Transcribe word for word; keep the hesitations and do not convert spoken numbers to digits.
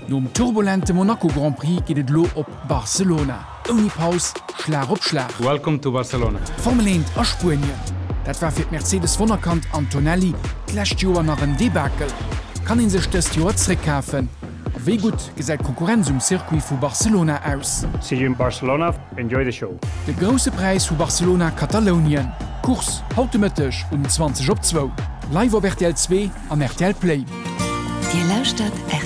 Nom turbulente Monaco Grand Prix geht et lo op Barcelona. Oni Paus, Schlag op Schlag. Welcome to Barcelona. Formel eins a Spurien. Dat war fir Mercedes Wonnerkant Antonelli klächt Joer nach en Debakel. Kann in sech dës Joer zréckkafen? Wéi gut gesäit Konkurrenz um Circuit vu Barcelona aus. See you in Barcelona. Enjoy the show. De grosse Preis vu Barcelona Katalonien. Kurs hautemëttech um zwanzig op zwei. Live op R T L zwei an R T L Play. Dir lauscht dat